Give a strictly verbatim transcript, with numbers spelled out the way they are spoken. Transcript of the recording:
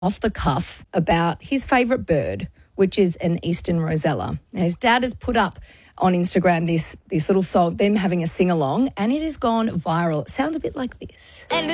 off the cuff about his favourite bird, which is an eastern rosella. Now, his dad has put up on Instagram this, this little song, them having a sing-along, and it has gone viral. It sounds a bit like this. And